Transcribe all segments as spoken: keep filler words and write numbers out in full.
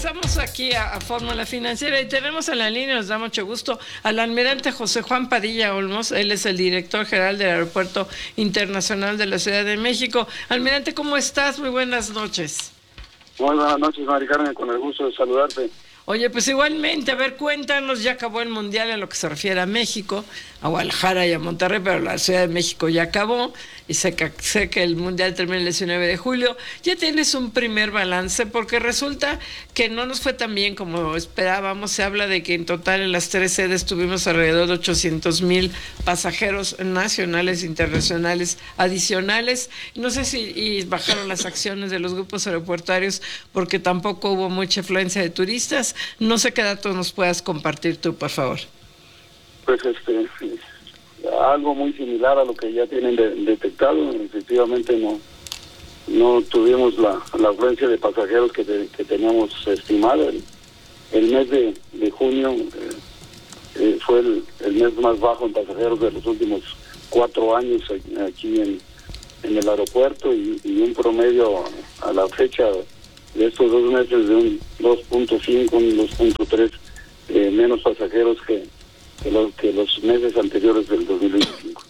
regresamos aquí a, a Fórmula Financiera y tenemos en la línea, nos da mucho gusto, al almirante José Juan Padilla Olmos. Él es el director general del Aeropuerto Internacional de la Ciudad de México. Almirante, ¿cómo estás? Muy buenas noches. Muy buenas noches, Mari Carmen, con el gusto de saludarte. Oye, pues igualmente, a ver, cuéntanos, ya acabó el Mundial en lo que se refiere a México, a Guadalajara y a Monterrey, pero la Ciudad de México ya acabó, y sé que, sé que el Mundial termina el diecinueve de julio. Ya tienes un primer balance, porque resulta que no nos fue tan bien como esperábamos. Se habla de que en total en las tres sedes tuvimos alrededor de ochocientos mil pasajeros nacionales e internacionales adicionales. No sé si y bajaron las acciones de los grupos aeroportuarios porque tampoco hubo mucha afluencia de turistas. No sé qué datos nos puedas compartir tú, por favor. Pues este, algo muy similar a lo que ya tienen de, detectado. Efectivamente no no tuvimos la, la afluencia de pasajeros que, te, que teníamos estimada. El, el mes de, de junio eh, eh, fue el, el mes más bajo en pasajeros de los últimos cuatro años aquí en, en el aeropuerto, y, y un promedio a, a la fecha de estos dos meses de un dos punto cinco, un dos punto tres eh, menos pasajeros que, que, los, que los meses anteriores del dos mil veinticinco.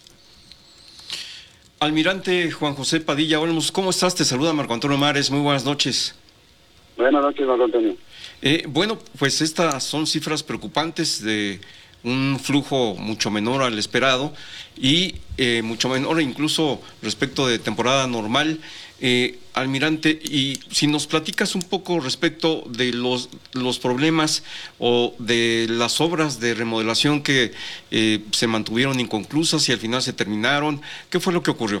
Almirante Juan José Padilla Olmos, ¿cómo estás? Te saluda Marco Antonio Mares, muy buenas noches. Buenas noches, Marco Antonio. Eh, bueno, pues estas son cifras preocupantes de un flujo mucho menor al esperado y eh, mucho menor incluso respecto de temporada normal. Eh, almirante, y si nos platicas un poco respecto de los, los problemas o de las obras de remodelación que eh, se mantuvieron inconclusas y al final se terminaron, ¿qué fue lo que ocurrió?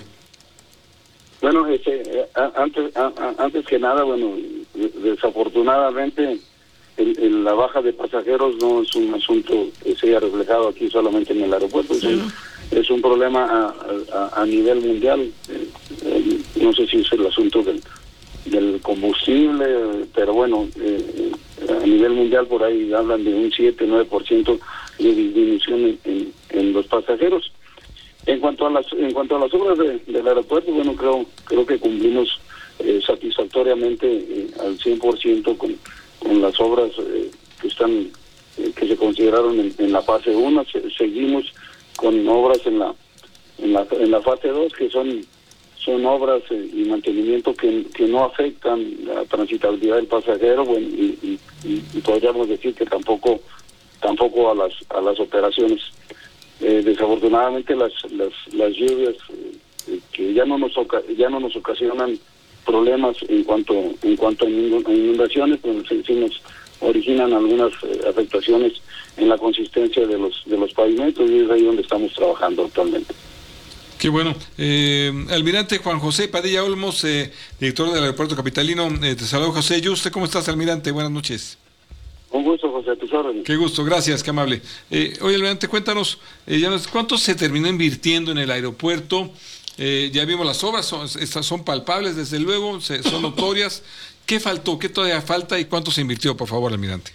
Bueno, este, antes, antes que nada, bueno, desafortunadamente el, el, la baja de pasajeros no es un asunto que se haya reflejado aquí solamente en el aeropuerto, es un, es un problema a, a, a nivel mundial. Eh, eh, no sé si es el asunto del, del combustible, pero bueno, eh, a nivel mundial por ahí hablan de un siete nueve por ciento de disminución en, en, en los pasajeros. En cuanto a las en cuanto a las obras de, del aeropuerto, bueno, creo creo que cumplimos eh, satisfactoriamente eh, al cien por ciento con, con las obras eh, que están eh, que se consideraron en, en la fase uno. Se, seguimos con obras en la en la en la fase dos, que son son obras eh, y mantenimiento que, que no afectan la transitabilidad del pasajero, bueno, y, y, y, y podríamos decir que tampoco tampoco a las a las operaciones. Eh, desafortunadamente las las las lluvias eh, que ya no nos oca ya no nos ocasionan problemas en cuanto en cuanto a inundaciones, pero sí, sí nos originan algunas eh, afectaciones en la consistencia de los de los pavimentos, y es ahí donde estamos trabajando actualmente. Qué bueno. Eh, almirante Juan José Padilla Olmos, eh, director del Aeropuerto Capitalino, eh, te saludo, José. ¿Y usted cómo estás, almirante? Buenas noches. Un gusto, José, a tus órdenes. Qué gusto, gracias, qué amable. Eh, oye, almirante, cuéntanos, eh, ya nos, ¿cuánto se terminó invirtiendo en el aeropuerto? Eh, ya vimos las obras, son, estas son palpables, desde luego, se, son notorias. ¿Qué faltó? ¿Qué todavía falta? ¿Y cuánto se invirtió, por favor, almirante?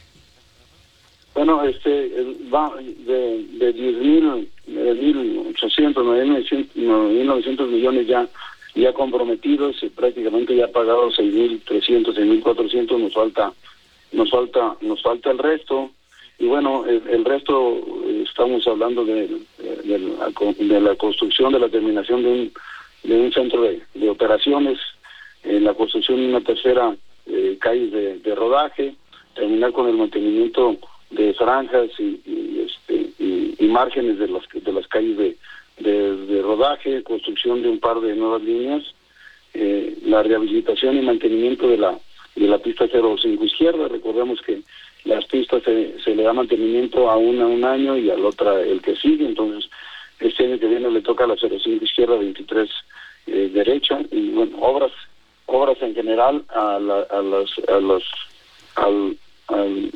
Bueno, este, va de, de diez mil, de mil ochocientos, nueve mil novecientos millones ya ya comprometidos, y prácticamente ya pagados seis mil trescientos, seis mil cuatrocientos, nos falta nos falta nos falta el resto. Y bueno, el, el resto estamos hablando de, de, de, la, de la construcción, de la terminación de un de un centro de, de operaciones, en la construcción de una tercera eh, calle de, de rodaje, terminar con el mantenimiento de franjas y, y este y, y márgenes de las de las calles de, de, de rodaje, construcción de un par de nuevas líneas, eh, la rehabilitación y mantenimiento de la de la pista cero cinco izquierda. Recordemos que las pistas se, se le da mantenimiento a una un año y al otra el que sigue, entonces este año que viene le toca a la cero cinco izquierda, veintitrés eh, derecha, y bueno, obras obras en general a, la, a las a los al, al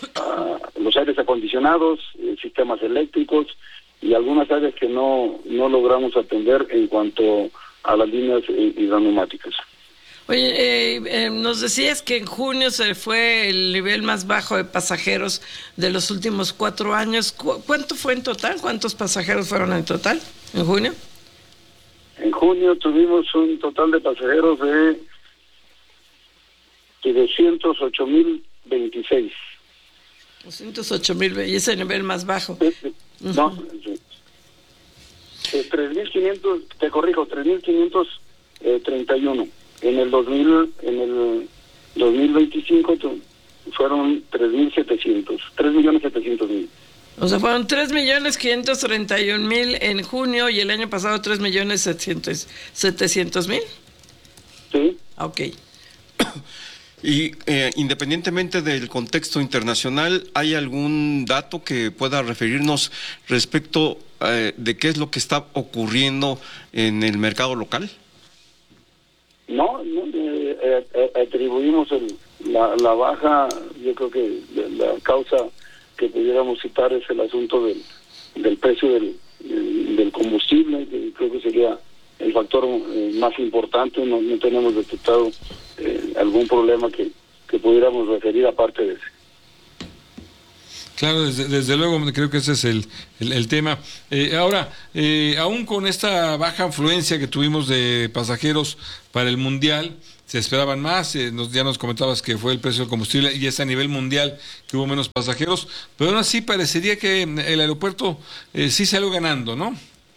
a los aires acondicionados, eh, sistemas eléctricos y algunas áreas que no no logramos atender en cuanto a las líneas eh, hidroneumáticas. Oye, eh, eh, nos decías que en junio se fue el nivel más bajo de pasajeros de los últimos cuatro años. ¿Cu- ¿Cuánto fue en total? ¿Cuántos pasajeros fueron en total en junio? En junio tuvimos un total de pasajeros de doscientos ocho mil veintiséis. doscientos ocho mil, y ese nivel más bajo. No, uh-huh. tres mil quinientos, te corrijo, tres mil quinientos treinta y uno. En el dos mil, en el dos mil veinticinco fueron tres mil setecientos, tres millones setecientos mil. O sea, fueron tres millones quinientos treinta y un mil en junio y el año pasado tres millones setecientos mil. Sí. Ok. Y eh, independientemente del contexto internacional, ¿hay algún dato que pueda referirnos respecto eh, de qué es lo que está ocurriendo en el mercado local? No, no eh, eh, atribuimos el, la, la baja, yo creo que la causa que pudiéramos citar es el asunto del, del precio del, del combustible, que creo que sería el factor eh, más importante. No, no tenemos detectado eh, algún problema que, que pudiéramos referir aparte de ese. Claro, desde, desde luego, creo que ese es el, el, el tema. Eh, ahora, eh, aún con esta baja afluencia que tuvimos de pasajeros para el Mundial, se esperaban más, eh, nos, ya nos comentabas que fue el precio del combustible y es a nivel mundial que hubo menos pasajeros, pero aún así parecería que el aeropuerto eh, sí salió ganando, ¿no?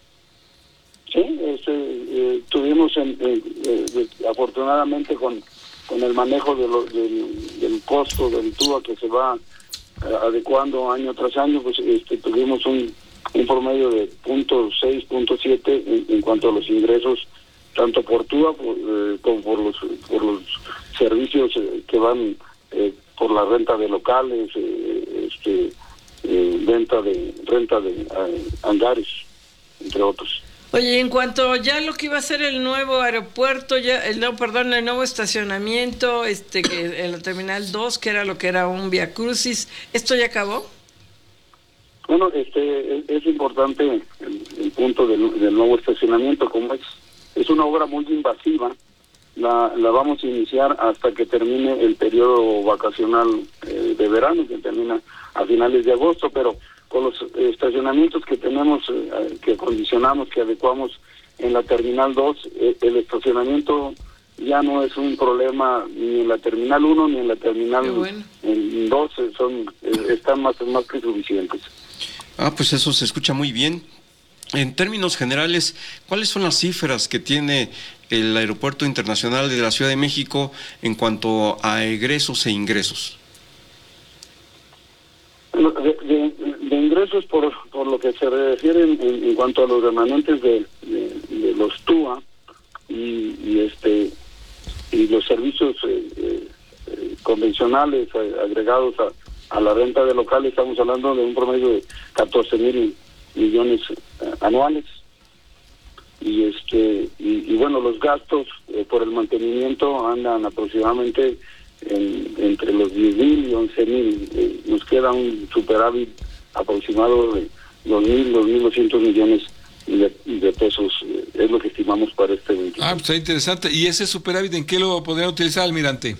Sí, este, eh, tuvimos en, eh, eh, afortunadamente con, con el manejo de lo, del, del costo del T U A que se va eh, adecuando año tras año, pues este, tuvimos un, un promedio de punto seis, punto siete en, en cuanto a los ingresos, tanto por T U A por, eh, como por los, por los servicios eh, que van eh, por la renta de locales, eh, este, eh, venta de renta de eh, hangares, entre otros. Oye, en cuanto ya lo que iba a ser el nuevo aeropuerto, ya el no, perdón, el nuevo estacionamiento, este que en la terminal dos, que era lo que era un Via Crucis, ¿esto ya acabó? Bueno, este es, es importante el, el punto del, del nuevo estacionamiento, como es es una obra muy invasiva, la, la vamos a iniciar hasta que termine el periodo vacacional eh, de verano, que termina a finales de agosto, pero con los estacionamientos que tenemos, eh, que acondicionamos, que adecuamos en la Terminal dos, eh, el estacionamiento ya no es un problema ni en la Terminal uno ni en la Terminal bueno. dos, son, eh, están más, más que suficientes. Ah, pues eso se escucha muy bien. En términos generales, ¿cuáles son las cifras que tiene el Aeropuerto Internacional de la Ciudad de México en cuanto a egresos e ingresos? De, de, de ingresos, por, por lo que se refiere en, en cuanto a los remanentes de, de, de los T U A y, y este y los servicios eh, eh, convencionales eh, agregados a, a la renta de locales, estamos hablando de un promedio de catorce mil millones eh, anuales. Y este y, y bueno, los gastos eh, por el mantenimiento andan aproximadamente En, entre los diez mil y once mil. Eh, nos queda un superávit aproximado de dos mil, dos mil doscientos millones de, de pesos, eh, es lo que estimamos para este veinticinco. Ah, pues está interesante. ¿Y ese superávit en qué lo podría utilizar, almirante?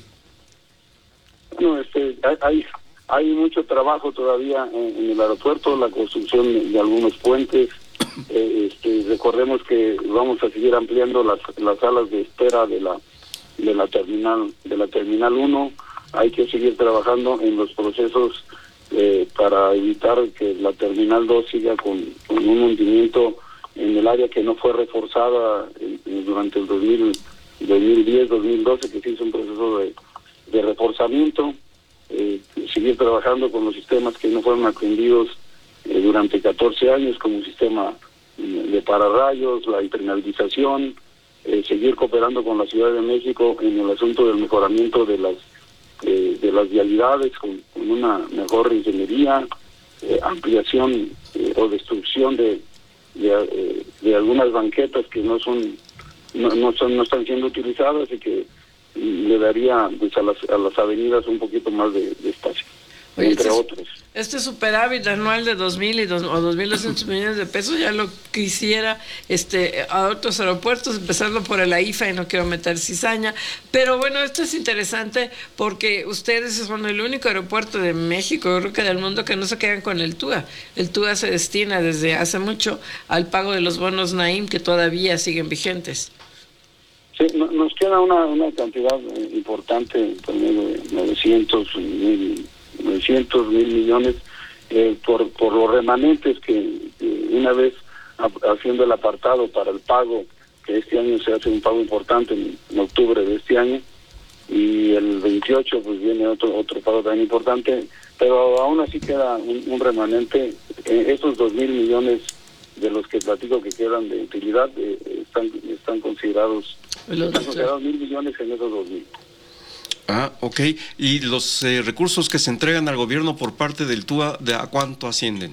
Bueno, este, hay, hay mucho trabajo todavía en, en el aeropuerto, la construcción de, de algunos puentes. Eh, este, recordemos que vamos a seguir ampliando las, las salas de espera de la de la terminal de la terminal uno. Hay que seguir trabajando en los procesos eh, para evitar que la terminal dos siga con, con un hundimiento en el área que no fue reforzada en, en, durante el dos mil diez, dos mil doce, que se hizo un proceso de, de reforzamiento. Eh, seguir trabajando con los sistemas que no fueron atendidos eh, durante catorce años, como un sistema de pararrayos, la impermeabilización. Eh, seguir cooperando con la Ciudad de México en el asunto del mejoramiento de las eh, de las vialidades con, con una mejor ingeniería, eh, ampliación eh, o destrucción de de, eh, de algunas banquetas que no son no, no son no están siendo utilizadas y que le daría pues, a las a las avenidas un poquito más de, de espacio. Oye, entre este, otros. Este superávit anual de dos mil y dos, o dos mil doscientos millones de pesos ya lo quisiera este, a otros aeropuertos, empezando por el A I F A, y no quiero meter cizaña, pero bueno, esto es interesante porque ustedes son el único aeropuerto de México, yo creo que del mundo, que no se quedan con el T U A. El T U A se destina desde hace mucho al pago de los bonos Naim, que todavía siguen vigentes. Sí, no, nos queda una, una cantidad eh, importante, por medio de novecientos mil millones eh, por, por los remanentes que, que una vez a, haciendo el apartado para el pago, que este año se hace un pago importante en, en octubre de este año, y el veintiocho pues viene otro otro pago tan importante, pero aún así queda un, un remanente. Eh, esos dos mil millones de los que platico que quedan de utilidad eh, están están considerados están considerados mil millones en esos dos mil. Ah, ok. ¿Y los eh, recursos que se entregan al gobierno por parte del T U A, de a cuánto ascienden?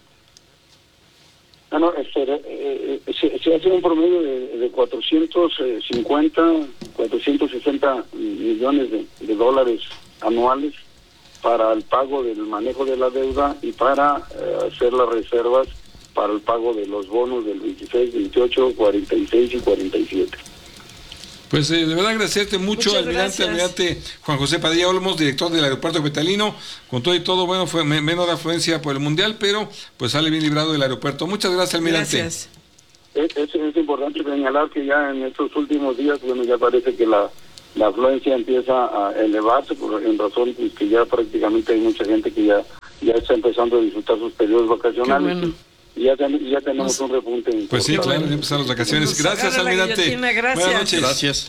Ah, no, este, eh, eh, se, se hace un promedio de, de cuatrocientos cincuenta, cuatrocientos sesenta millones de, de dólares anuales para el pago del manejo de la deuda y para eh, hacer las reservas para el pago de los bonos del veintiséis, veintiocho, cuarenta y seis y cuarenta y siete. Pues eh, de verdad agradecerte mucho, Muchas almirante, gracias. almirante Juan José Padilla Olmos, director del aeropuerto capitalino. Con todo y todo, bueno, fue me, menos la afluencia por el Mundial, pero pues sale bien librado del aeropuerto. Muchas gracias, almirante. Gracias. Es, es, es importante señalar que ya en estos últimos días, bueno, ya parece que la, la afluencia empieza a elevarse, por, en razón pues, que ya prácticamente hay mucha gente que ya, ya está empezando a disfrutar sus periodos vacacionales. Qué bueno. Y ya, ten, ya tenemos un repunte. Pues sí, importante. claro, ya empezaron las vacaciones. Nos Gracias, agarra la almirante. guillotina, gracias. Buenas noches. Gracias.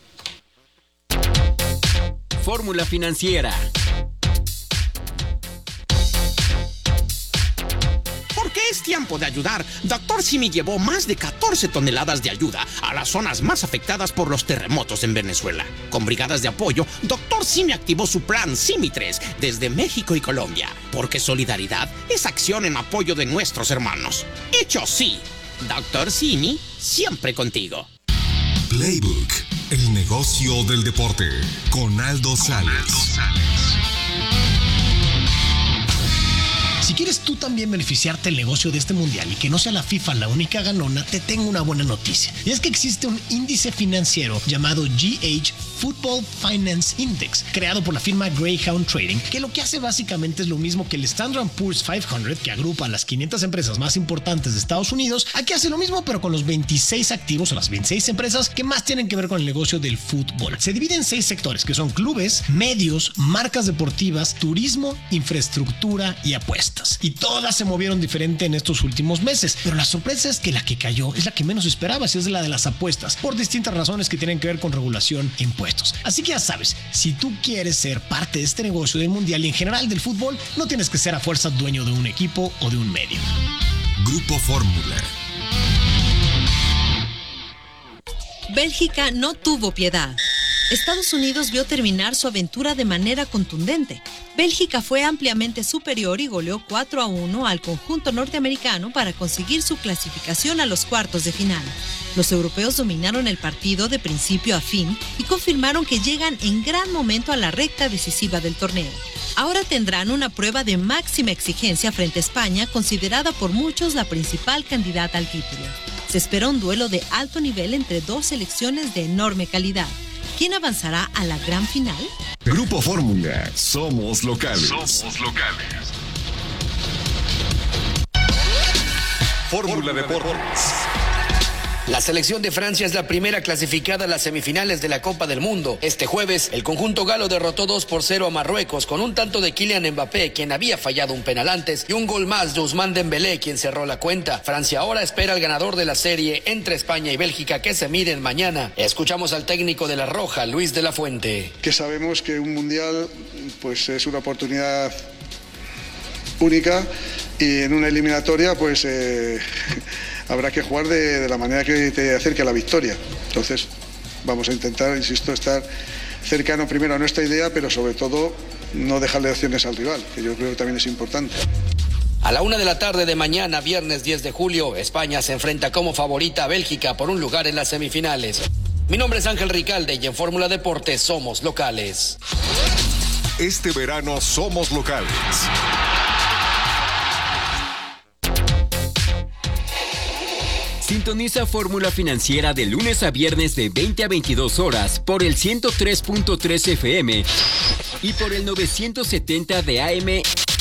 Fórmula Financiera. Porque es tiempo de ayudar, Doctor Simi llevó más de catorce toneladas de ayuda a las zonas más afectadas por los terremotos en Venezuela. Con brigadas de apoyo, Doctor Simi activó su plan Simi tres desde México y Colombia. Porque solidaridad es acción en apoyo de nuestros hermanos. Hecho sí, Doctor Simi siempre contigo. Playbook, el negocio del deporte, con Aldo Sales. Si quieres tú también beneficiarte del negocio de este mundial y que no sea la FIFA la única ganona, te tengo una buena noticia. Y es que existe un índice financiero llamado G H Football Finance Index, creado por la firma Greyhound Trading, que lo que hace básicamente es lo mismo que el Standard and Poor's quinientos, que agrupa a las quinientas empresas más importantes de Estados Unidos. Aquí hace lo mismo, pero con los veintiséis activos o las veintiséis empresas que más tienen que ver con el negocio del fútbol. Se divide en seis sectores, que son clubes, medios, marcas deportivas, turismo, infraestructura y apuestas. Y todas se movieron diferente en estos últimos meses, pero la sorpresa es que la que cayó es la que menos esperabas, y es la de las apuestas, por distintas razones que tienen que ver con regulación e impuestos. Así que ya sabes, si tú quieres ser parte de este negocio del mundial y en general del fútbol, no tienes que ser a fuerza dueño de un equipo o de un medio. Grupo Fórmula. Bélgica no tuvo piedad. Estados Unidos vio terminar su aventura de manera contundente. Bélgica fue ampliamente superior y goleó cuatro a uno al conjunto norteamericano para conseguir su clasificación a los cuartos de final. Los europeos dominaron el partido de principio a fin y confirmaron que llegan en gran momento a la recta decisiva del torneo. Ahora tendrán una prueba de máxima exigencia frente a España, considerada por muchos la principal candidata al título. Se espera un duelo de alto nivel entre dos selecciones de enorme calidad. ¿Quién avanzará a la gran final? Grupo Fórmula. Somos locales. Somos locales. Fórmula Deportes. La selección de Francia es la primera clasificada a las semifinales de la Copa del Mundo. Este jueves, el conjunto galo derrotó dos por cero a Marruecos con un tanto de Kylian Mbappé, quien había fallado un penal antes, y un gol más de Ousmane Dembélé, quien cerró la cuenta. Francia ahora espera al ganador de la serie entre España y Bélgica, que se miden mañana. Escuchamos al técnico de la Roja, Luis de la Fuente. Que sabemos que un mundial pues es una oportunidad única, y en una eliminatoria pues eh, habrá que jugar de, de la manera que te acerque a la victoria. Entonces vamos a intentar, insisto, estar cercano primero a nuestra idea, pero sobre todo no dejarle opciones al rival, que yo creo que también es importante. A la una de la tarde de mañana, viernes diez de julio, España se enfrenta como favorita a Bélgica por un lugar en las semifinales. Mi nombre es Ángel Ricalde y en Fórmula Deportes somos locales. Este verano somos locales. Sintoniza Fórmula Financiera de lunes a viernes de veinte a veintidós horas por el ciento tres punto tres F M y por el novecientos setenta de A M